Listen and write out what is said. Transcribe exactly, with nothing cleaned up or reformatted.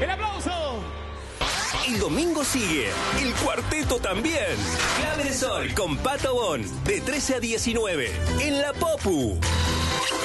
¡El aplauso! El domingo sigue, el cuarteto también. Clave de Sol con Pato Bon, de trece a diecinueve, en La Popu.